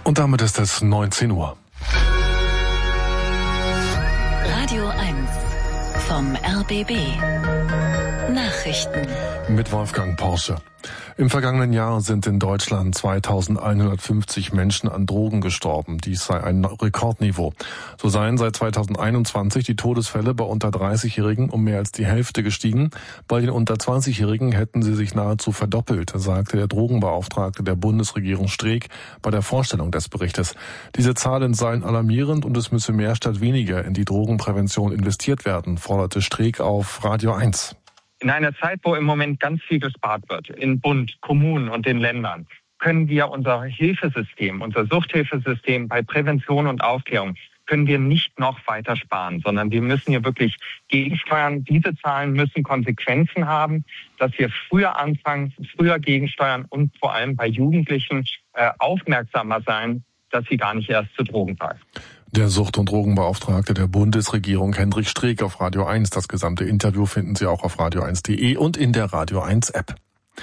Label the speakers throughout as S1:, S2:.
S1: Und damit ist es 19 Uhr.
S2: Radio 1 vom RBB. Nachrichten.
S1: Mit Wolfgang Porsche. Im vergangenen Jahr sind in Deutschland 2150 Menschen an Drogen gestorben. Dies sei ein Rekordniveau. So seien seit 2021 die Todesfälle bei unter 30-Jährigen um mehr als die Hälfte gestiegen. Bei den unter 20-Jährigen hätten sie sich nahezu verdoppelt, sagte der Drogenbeauftragte der Bundesregierung Streeck bei der Vorstellung des Berichtes. Diese Zahlen seien alarmierend und es müsse mehr statt weniger in die Drogenprävention investiert werden, forderte Streeck auf Radio 1.
S3: In einer Zeit, wo im Moment ganz viel gespart wird, in Bund, Kommunen und den Ländern, können wir unser Hilfesystem, unser Suchthilfesystem bei Prävention und Aufklärung, können wir nicht noch weiter sparen, sondern wir müssen hier wirklich gegensteuern. Diese Zahlen müssen Konsequenzen haben, dass wir früher anfangen, früher gegensteuern und vor allem bei Jugendlichen aufmerksamer sein, dass sie gar nicht erst zu Drogen greifen.
S1: Der Sucht- und Drogenbeauftragte der Bundesregierung Hendrik Streeck auf Radio 1. Das gesamte Interview finden Sie auch auf radio1.de und in der Radio 1 App.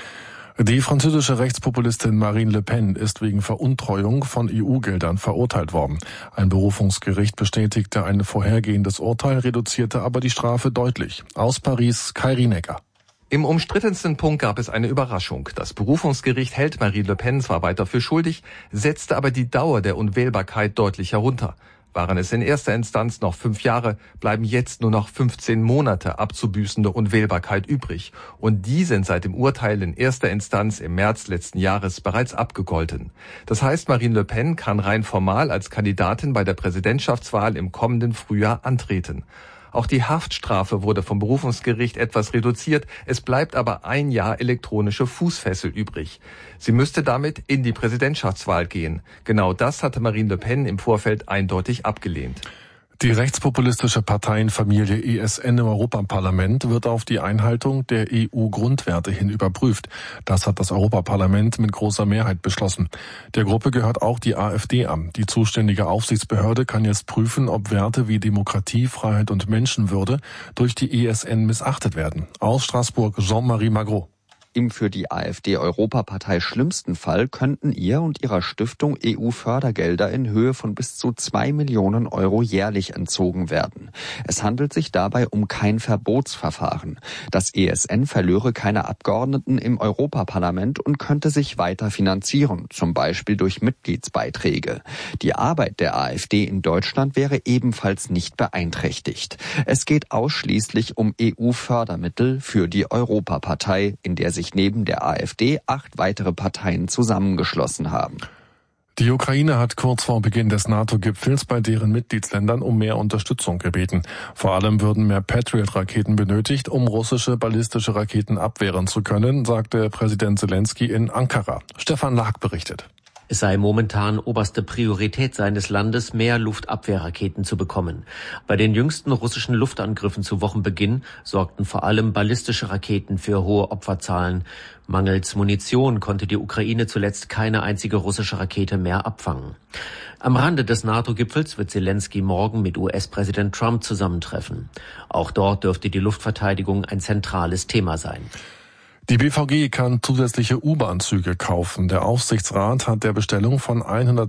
S1: Die französische Rechtspopulistin Marine Le Pen ist wegen Veruntreuung von EU-Geldern verurteilt worden. Ein Berufungsgericht bestätigte ein vorhergehendes Urteil, reduzierte aber die Strafe deutlich. Aus Paris, Kai Rienecker.
S4: Im umstrittensten Punkt gab es eine Überraschung. Das Berufungsgericht hält Marine Le Pen zwar weiter für schuldig, setzte aber die Dauer der Unwählbarkeit deutlich herunter. Waren es in erster Instanz noch 5 Jahre, bleiben jetzt nur noch 15 Monate abzubüßende Unwählbarkeit übrig. Und die sind seit dem Urteil in erster Instanz im März letzten Jahres bereits abgegolten. Das heißt, Marine Le Pen kann rein formal als Kandidatin bei der Präsidentschaftswahl im kommenden Frühjahr antreten. Auch die Haftstrafe wurde vom Berufungsgericht etwas reduziert. Es bleibt aber 1 Jahr elektronische Fußfessel übrig. Sie müsste damit in die Präsidentschaftswahl gehen. Genau das hatte Marine Le Pen im Vorfeld eindeutig abgelehnt.
S1: Die rechtspopulistische Parteienfamilie ESN im Europaparlament wird auf die Einhaltung der EU-Grundwerte hin überprüft. Das hat das Europaparlament mit großer Mehrheit beschlossen. Der Gruppe gehört auch die AfD an. Die zuständige Aufsichtsbehörde kann jetzt prüfen, ob Werte wie Demokratie, Freiheit und Menschenwürde durch die ESN missachtet werden. Aus Straßburg, Jean-Marie Magro.
S5: Im für die AfD-Europapartei schlimmsten Fall könnten ihr und ihrer Stiftung EU-Fördergelder in Höhe von bis zu 2 Millionen Euro jährlich entzogen werden. Es handelt sich dabei um kein Verbotsverfahren. Das ESN verlöre keine Abgeordneten im Europaparlament und könnte sich weiter finanzieren, zum Beispiel durch Mitgliedsbeiträge. Die Arbeit der AfD in Deutschland wäre ebenfalls nicht beeinträchtigt. Es geht ausschließlich um EU-Fördermittel für die Europapartei, in der sich neben der AfD 8 weitere Parteien zusammengeschlossen haben.
S1: Die Ukraine hat kurz vor Beginn des NATO-Gipfels bei deren Mitgliedsländern um mehr Unterstützung gebeten. Vor allem würden mehr Patriot-Raketen benötigt, um russische ballistische Raketen abwehren zu können, sagte Präsident Zelensky in Ankara. Stefan Lag berichtet.
S6: Es sei momentan oberste Priorität seines Landes, mehr Luftabwehrraketen zu bekommen. Bei den jüngsten russischen Luftangriffen zu Wochenbeginn sorgten vor allem ballistische Raketen für hohe Opferzahlen. Mangels Munition konnte die Ukraine zuletzt keine einzige russische Rakete mehr abfangen. Am Rande des NATO-Gipfels wird Zelensky morgen mit US-Präsident Trump zusammentreffen. Auch dort dürfte die Luftverteidigung ein zentrales Thema sein.
S1: Die BVG kann zusätzliche U-Bahn-Züge kaufen. Der Aufsichtsrat hat der Bestellung von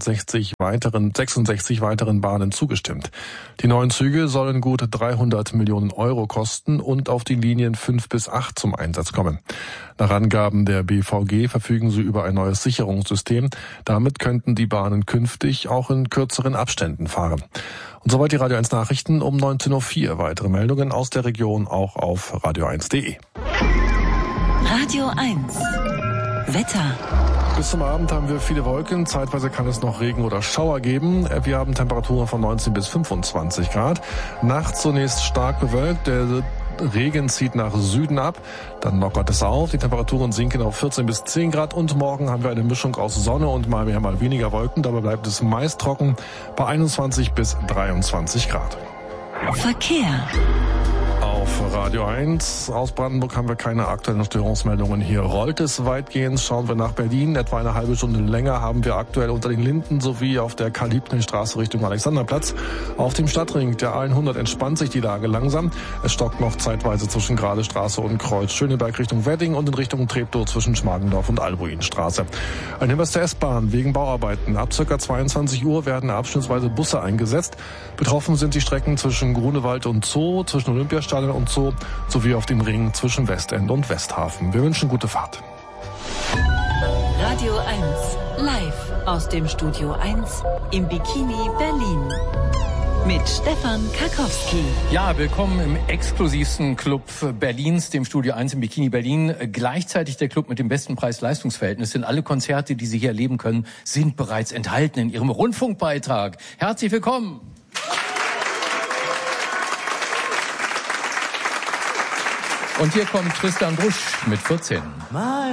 S1: 66 weiteren Bahnen zugestimmt. Die neuen Züge sollen gut 300 Millionen Euro kosten und auf die Linien 5 bis 8 zum Einsatz kommen. Nach Angaben der BVG verfügen sie über ein neues Sicherungssystem. Damit könnten die Bahnen künftig auch in kürzeren Abständen fahren. Und soweit die Radio 1 Nachrichten um 19.04 Uhr. Weitere Meldungen aus der Region auch auf radio1.de.
S2: Radio 1 Wetter.
S1: Bis zum Abend haben wir viele Wolken. Zeitweise kann es noch Regen oder Schauer geben. Wir haben Temperaturen von 19 bis 25 Grad. Nachts zunächst stark bewölkt. Der Regen zieht nach Süden ab. Dann lockert es auf. Die Temperaturen sinken auf 14 bis 10 Grad. Und morgen haben wir eine Mischung aus Sonne und mal mehr, mal weniger Wolken. Dabei bleibt es meist trocken bei 21 bis 23 Grad.
S2: Verkehr.
S1: auf Radio 1. Aus Brandenburg haben wir keine aktuellen Störungsmeldungen. Hier rollt es weitgehend. Schauen wir nach Berlin. Etwa eine halbe Stunde länger haben wir aktuell unter den Linden sowie auf der Karl-Liebknecht-Straße Richtung Alexanderplatz. Auf dem Stadtring der 100 entspannt sich die Lage langsam. Es stockt noch zeitweise zwischen Gradestraße und Kreuz Schöneberg Richtung Wedding und in Richtung Treptow zwischen Schmargendorf und Albuinstraße. Ein Hinweis der S-Bahn wegen Bauarbeiten. Ab ca. 22 Uhr werden abschnittsweise Busse eingesetzt. Betroffen sind die Strecken zwischen Grunewald und Zoo, zwischen Olympiastadion und Zoo, sowie auf dem Ring zwischen Westend und Westhafen. Wir wünschen gute Fahrt.
S2: Radio 1, live aus dem Studio 1 im Bikini Berlin. Mit Stefan Karkowski.
S7: Ja, willkommen im exklusivsten Club Berlins, dem Studio 1 im Bikini Berlin. Gleichzeitig der Club mit dem besten Preis-Leistungs-Verhältnis. Denn alle Konzerte, die Sie hier erleben können, sind bereits enthalten in Ihrem Rundfunkbeitrag. Herzlich willkommen. Und hier kommt Tristan Busch mit 14.